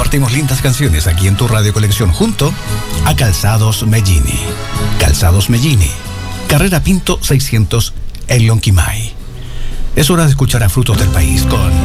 compartimos lindas canciones aquí en tu Radio Colección junto a Calzados Mellini. Calzados Mellini, Carrera Pinto 600 en Lonquimay. Es hora de escuchar a Frutos del País con